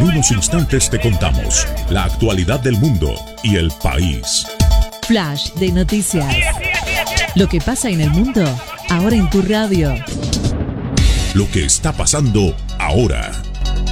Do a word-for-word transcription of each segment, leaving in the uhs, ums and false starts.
En unos instantes te contamos la actualidad del mundo y el país. Flash de noticias. Lo que pasa en el mundo, ahora en tu radio. Lo que está pasando ahora.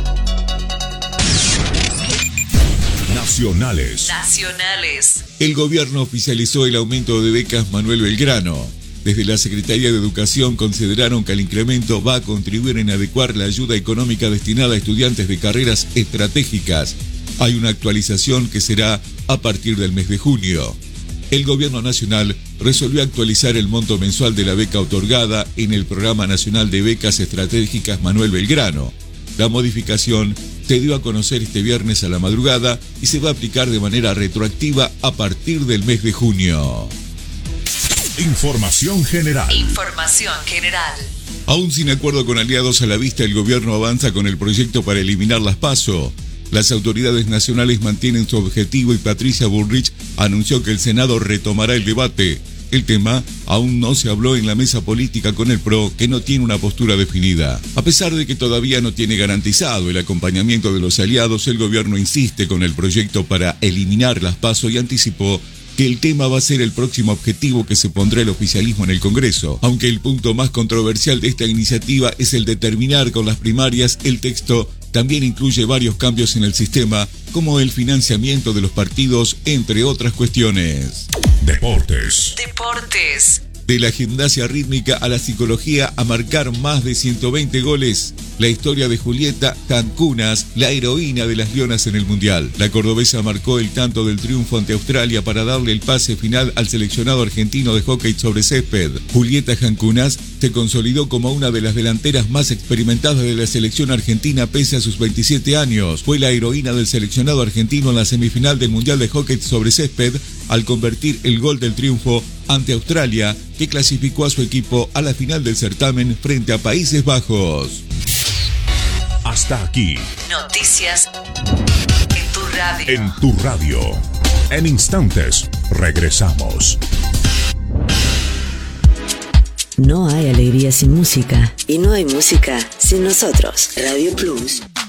Nacionales. Nacionales. El gobierno oficializó el aumento de becas Manuel Belgrano. Desde la Secretaría de Educación consideraron que el incremento va a contribuir en adecuar la ayuda económica destinada a estudiantes de carreras estratégicas. Hay una actualización que será a partir del mes de junio. El gobierno nacional resolvió actualizar el monto mensual de la beca otorgada en el Programa Nacional de Becas Estratégicas Manuel Belgrano. La modificación se dio a conocer este viernes a la madrugada y se va a aplicar de manera retroactiva a partir del mes de junio. Información general. Información general. Aún sin acuerdo con aliados a la vista, el gobierno avanza con el proyecto para eliminar las PASO. Las autoridades nacionales mantienen su objetivo y Patricia Bullrich anunció que el Senado retomará el debate. El tema aún no se habló en la mesa política con el P R O, que no tiene una postura definida. A pesar de que todavía no tiene garantizado el acompañamiento de los aliados, el gobierno insiste con el proyecto para eliminar las PASO y anticipó que el tema va a ser el próximo objetivo que se pondrá el oficialismo en el Congreso. Aunque el punto más controversial de esta iniciativa es el de terminar con las primarias, el texto también incluye varios cambios en el sistema, como el financiamiento de los partidos, entre otras cuestiones. Deportes. Deportes. De la gimnasia rítmica a la psicología a marcar más de ciento veinte goles. La historia de Julieta Jancunas, la heroína de las Leonas en el Mundial. La cordobesa marcó el tanto del triunfo ante Australia para darle el pase final al seleccionado argentino de hockey sobre césped. Julieta Jancunas se consolidó como una de las delanteras más experimentadas de la selección argentina pese a sus veintisiete años. Fue la heroína del seleccionado argentino en la semifinal del Mundial de hockey sobre césped al convertir el gol del triunfo ante Australia, que clasificó a su equipo a la final del certamen frente a Países Bajos. Hasta aquí. Noticias en tu radio. En tu radio. En instantes, regresamos. No hay alegría sin música. Y no hay música sin nosotros. Radio Plus.